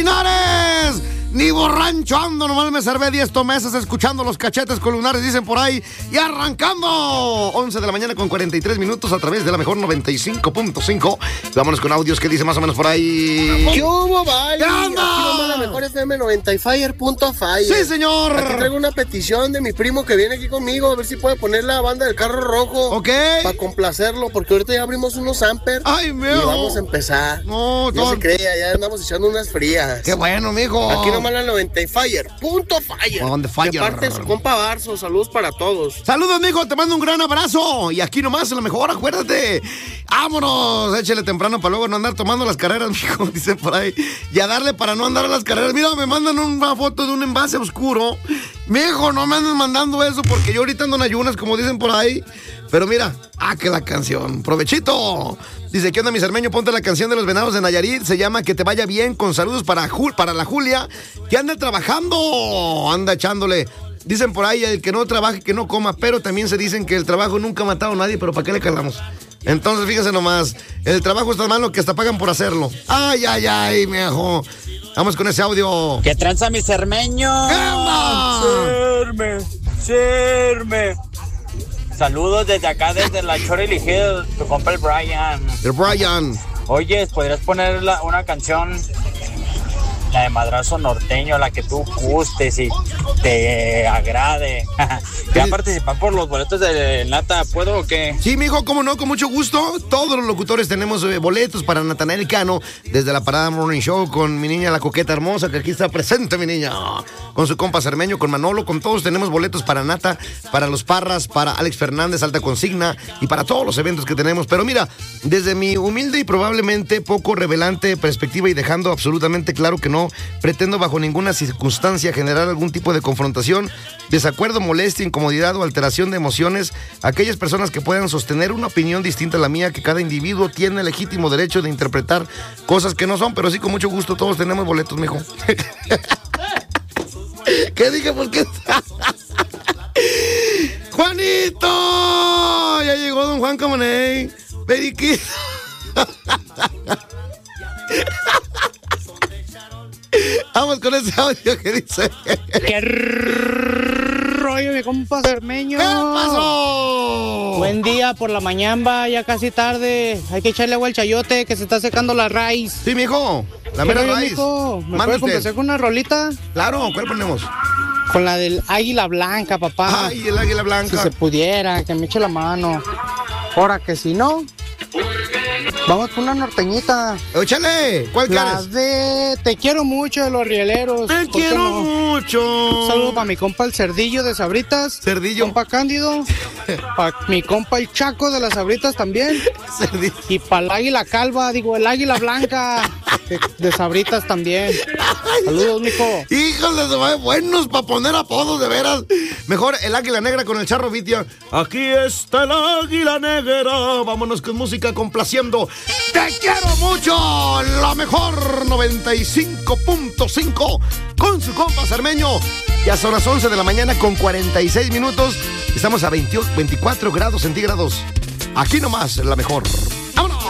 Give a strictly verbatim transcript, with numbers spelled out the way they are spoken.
Linares. Ni borrancho ando, nomás me servé diez meses escuchando los cachetes columnares, dicen por ahí. Y arrancando, once de la mañana con cuarenta y tres minutos a través de la mejor noventa y cinco punto cinco. Vámonos con audios que dice más o menos por ahí. ¿Qué hubo, vale? ¿Qué onda? Aquí vamos a la mejor F M noventa y Fire punto Fire. Sí, señor. Aquí traigo una petición de mi primo que viene aquí conmigo, a ver si puede poner la banda del carro rojo. Ok. Para complacerlo, porque ahorita ya abrimos unos Amper. Ay, mío. Y vamos a empezar. No, no todo... se crea, ya andamos echando unas frías. Qué bueno, mijo. Aquí nomás la noventa y Fire punto Fire. On the fire. De parte de su compa Barzo, saludos para todos. Saludos, mijo, te mando un gran abrazo. Y aquí nomás, lo mejor, acuérdate. Vámonos, échale temprano para luego no andar tomando las carreras, mijo, dicen por ahí. Y a darle para no andar a las carreras. Mira, me mandan una foto de un envase oscuro. Mijo, no me andan mandando eso porque yo ahorita ando en ayunas, como dicen por ahí. Pero mira, ah, que la canción. Provechito. Dice, ¿qué onda, mi cermeño? Ponte la canción de los venados de Nayarit. Se llama Que te vaya bien, con saludos para, Jul, para la Julia, que anda trabajando. Anda echándole. Dicen por ahí, el que no trabaje, que no coma. Pero también se dicen que el trabajo nunca ha matado a nadie, pero ¿para qué le calamos? Entonces, fíjense nomás. El trabajo es tan malo que hasta pagan por hacerlo. Ay, ay, ay, viejo. Vamos con ese audio. ¿Qué tranza, mi cermeño? ¿Qué onda? Serme, serme. Saludos desde acá, desde la Chorley Hill, tu compa el Brian. El Brian. Oye, ¿podrías poner la, una canción, la de Madrazo Norteño, la que tú gustes y te agrade? ¿Ya participan por los boletos de Nata? ¿Puedo o qué? Sí, mijo, cómo no, con mucho gusto. Todos los locutores tenemos eh, boletos para Natanael Cano desde la Parada Morning Show con mi niña la coqueta hermosa, que aquí está presente, mi niña. Con su compa Cermeño, con Manolo, con todos tenemos boletos para Nata, para los Parras, para Alex Fernández, Alta Consigna y para todos los eventos que tenemos. Pero mira, desde mi humilde y probablemente poco revelante perspectiva y dejando absolutamente claro que no pretendo bajo ninguna circunstancia generar algún tipo de confrontación, desacuerdo, molestia, incomodidad o alteración de emociones a aquellas personas que puedan sostener una opinión distinta a la mía, que cada individuo tiene el legítimo derecho de interpretar cosas que no son, pero sí, con mucho gusto, todos tenemos boletos, mijo. ¿Qué dije? ¿Por qué? ¡Juanito! Ya llegó don Juan Camoney. Periquito. Vamos con ese audio que dice. ¡Qué rollo, mi compa Cermeño! ¿Qué pasó? Buen día por la mañana, ya casi tarde. Hay que echarle agua al chayote, que se está secando la raíz. Sí, mijo. La ¿Qué mera rollo, raíz. mijo? ¿Me Mande puede usted. complacer con una rolita? Claro, ¿cuál ponemos? Con la del águila blanca, papá. Ay, el águila Si blanca. se pudiera, que me eche la mano. Ahora que si no, vamos por una norteñita. Échale. ¿Cuál La quieres? de Te quiero mucho, de los rieleros. Te ¿Por qué quiero no? mucho. Un saludo para mi compa el Cerdillo de Sabritas. Cerdillo. Compa Cándido. Para mi compa el Chaco de las Sabritas también. Cerdillo. Y para el águila calva, digo, el águila blanca de, de Sabritas también. Saludos, mijo. Híjole, se va buenos para poner apodos, de veras. Mejor el águila negra con el charro Vitia. Aquí está el águila negra. Vámonos con música complaciendo. Te quiero mucho. La mejor noventa y cinco punto cinco con su compa Cermeño. Ya son las once de la mañana con cuarenta y seis minutos. Estamos a veintiocho, veinticuatro grados centígrados. Aquí nomás, la mejor. ¡Vámonos!